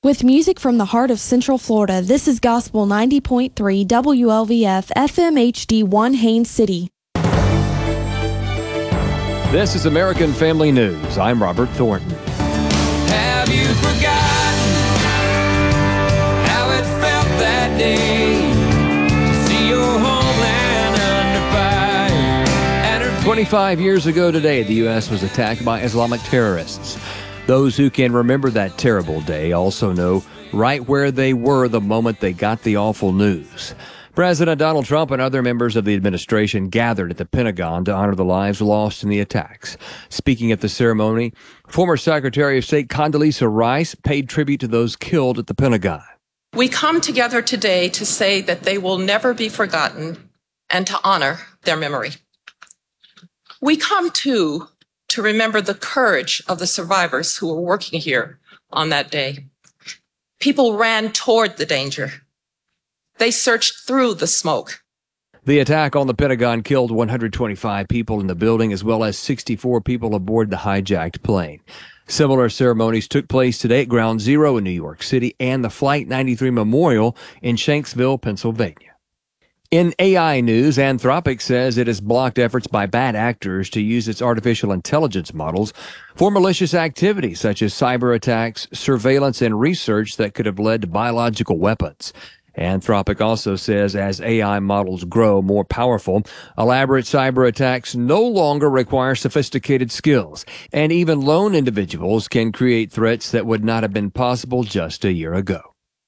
With music from the heart of Central Florida, this is Gospel 90.3 WLVF FM HD1 Haines City. This is American Family News. I'm Robert Thornton. Have you forgotten how it felt that day to see your homeland under fire? 25 years ago today, the U.S. was attacked by Islamic terrorists. Those who can remember that terrible day also know right where they were the moment they got the awful news. President Donald Trump and other members of the administration gathered at the Pentagon to honor the lives lost in the attacks. Speaking at the ceremony, former Secretary of State Condoleezza Rice paid tribute to those killed at the Pentagon. We come together today to say that they will never be forgotten and to honor their memory. We come, too, to remember the courage of the survivors who were working here on that day. People ran toward the danger. They searched through the smoke. The attack on the Pentagon killed 125 people in the building, as well as 64 people aboard the hijacked plane. Similar ceremonies took place today at Ground Zero in New York City and the Flight 93 Memorial in Shanksville, Pennsylvania. In AI news, Anthropic says it has blocked efforts by bad actors to use its artificial intelligence models for malicious activities such as cyber attacks, surveillance, and research that could have led to biological weapons. Anthropic also says as AI models grow more powerful, elaborate cyber attacks no longer require sophisticated skills, and even lone individuals can create threats that would not have been possible just a year ago.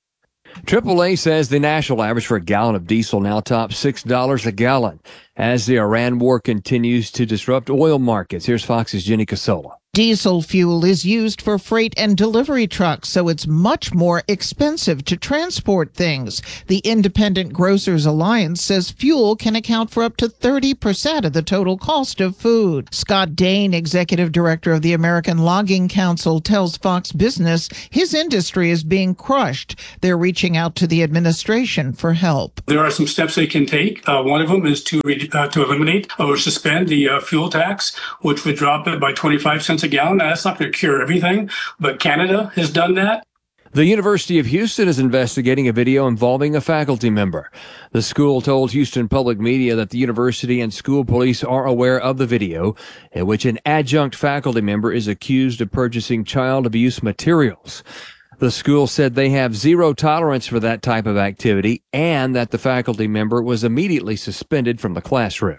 AAA says the national average for a gallon of diesel now tops $6 a gallon as the Iran war continues to disrupt oil markets. Here's Fox's Jenny Casola. Diesel fuel is used for freight and delivery trucks, so it's much more expensive to transport things. The Independent Grocers Alliance says fuel can account for up to 30% of the total cost of food. Scott Dane, executive director of the American Logging Council, tells Fox Business his industry is being crushed. They're reaching out to the administration for help. There are some steps they can take. One of them is to eliminate or suspend the fuel tax, which would drop it by 25 cents a gallon. Now, that's not going to cure everything, but Canada has done that. The University of Houston is investigating a video involving a faculty member. The school told Houston Public Media that the university and school police are aware of the video in which an adjunct faculty member is accused of purchasing child abuse materials. The school said they have zero tolerance for that type of activity and that the faculty member was immediately suspended from the classroom.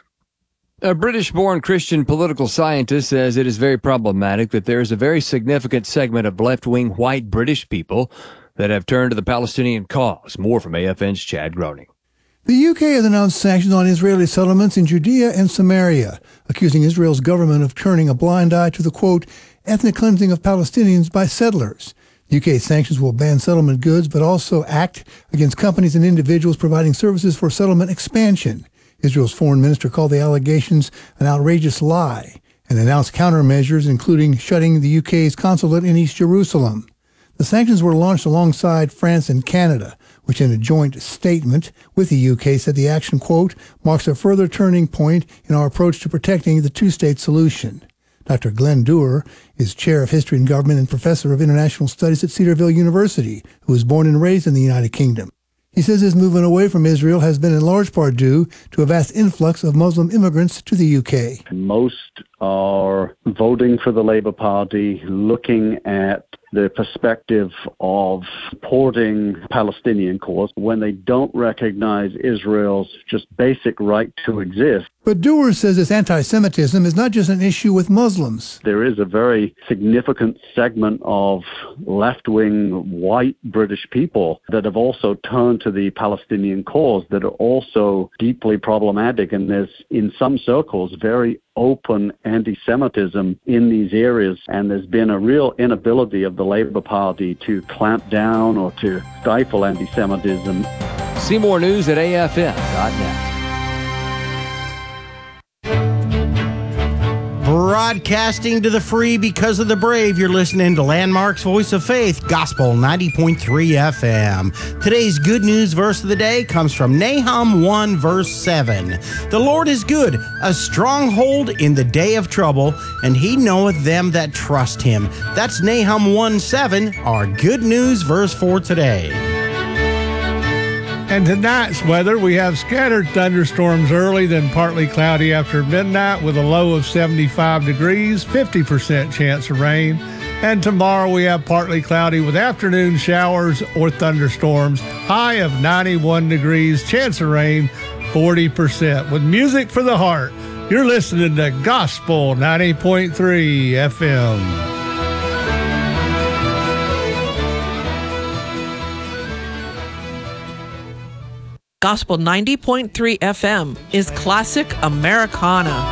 A British-born Christian political scientist says it is very problematic that there is a very significant segment of left-wing white British people that have turned to the Palestinian cause. More from AFN's Chad Groening. The UK has announced sanctions on Israeli settlements in Judea and Samaria, accusing Israel's government of turning a blind eye to the, quote, ethnic cleansing of Palestinians by settlers. UK sanctions will ban settlement goods, but also act against companies and individuals providing services for settlement expansion. Israel's foreign minister called the allegations an outrageous lie and announced countermeasures, including shutting the UK's consulate in East Jerusalem. The sanctions were launched alongside France and Canada, which in a joint statement with the UK said the action, quote, marks a further turning point in our approach to protecting the two-state solution. Dr. Glenn Dewar is chair of history and government and professor of international studies at Cedarville University, who was born and raised in the United Kingdom. He says his movement away from Israel has been in large part due to a vast influx of Muslim immigrants to the UK. Most are voting for the Labour Party, looking at the perspective of supporting Palestinian cause when they don't recognize Israel's just basic right to exist. But Dewar says this anti-Semitism is not just an issue with Muslims. There is a very significant segment of left-wing white British people that have also turned to the Palestinian cause that are also deeply problematic, and there's, in some circles, very open anti-Semitism in these areas, and there's been a real inability of the Labour Party to clamp down or to stifle anti-Semitism. See more news at AFN.net. Broadcasting to the free because of the brave, you're listening to Landmark's Voice of Faith, Gospel 90.3 FM. Today's good news verse of the day comes from Nahum 1, verse 7. The Lord is good, a stronghold in the day of trouble, and he knoweth them that trust him. That's Nahum 1, 7, our good news verse for today. And tonight's weather, we have scattered thunderstorms early, then partly cloudy after midnight with a low of 75 degrees, 50% chance of rain. And tomorrow we have partly cloudy with afternoon showers or thunderstorms, high of 91 degrees, chance of rain 40%. With music for the heart, you're listening to Gospel 90.3 FM. Gospel 90.3 FM is classic Americana.